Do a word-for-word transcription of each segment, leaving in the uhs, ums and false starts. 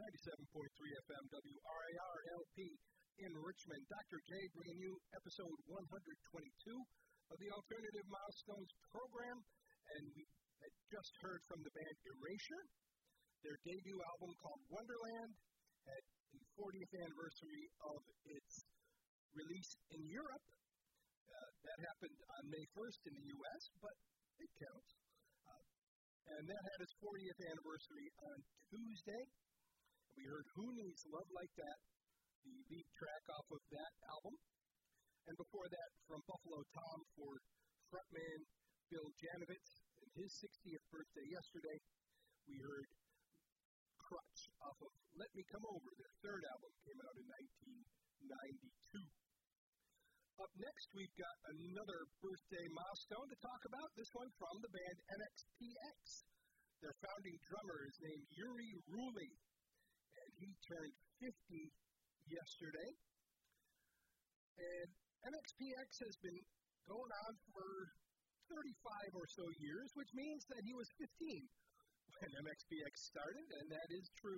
ninety-seven point three F M W R A R L P in Richmond. Doctor J bringing you episode one twenty-two of the Alternative Milestones program, and we had just heard from the band Erasure. Their debut album called Wonderland had the fortieth anniversary of its release in Europe. Uh, that happened on May first in the U S, but it counts. Uh, and that had its fortieth anniversary on Tuesday. We heard Who Needs Love Like That, the lead track off of that album. And before that, from Buffalo Tom for frontman Bill Janovitz and his sixtieth birthday yesterday, we heard Crutch off of Let Me Come Over. Their third album came out in nineteen ninety-two. Up next, we've got another birthday milestone to talk about, this one from the band M X P X. Their founding drummer is named Yuri Ruley, and he turned fifty yesterday. And M X P X has been going on for thirty-five or so years, which means that he was fifteen when M X P X started, and that is true.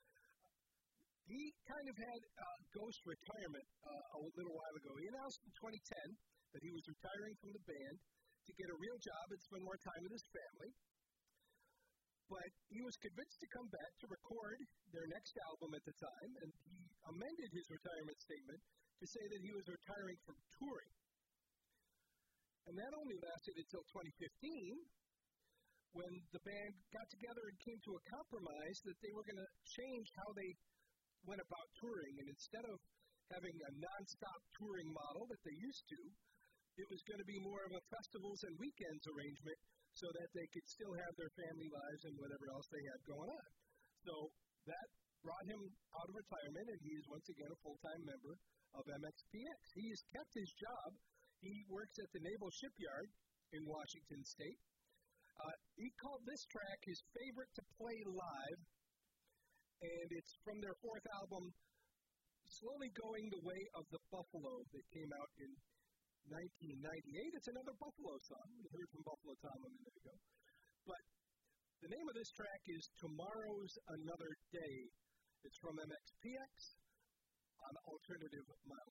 He kind of had a ghost retirement uh, a little while ago. He announced in twenty ten that he was retiring from the band to get a real job and spend more time with his family. But he was convinced to come back to record their next album at the time, and he amended his retirement statement to say that he was retiring from touring. And that only lasted until twenty fifteen, when the band got together and came to a compromise that they were going to change how they went about touring, and instead of having a non-stop touring model that they used to, it was going to be more of a festivals and weekends arrangement so that they could still have their family lives and whatever else they had going on. So that brought him out of retirement, and he is once again a full-time member of M X P X. He has kept his job. He works at the Naval Shipyard in Washington State. Uh, he called this track his favorite to play live, and it's from their fourth album, Slowly Going the Way of the Buffalo, that came out in nineteen ninety-eight. It's another Buffalo song. We heard from Buffalo Tom a minute ago. But the name of this track is Tomorrow's Another Day. It's from M X P X on Alternative Milestones.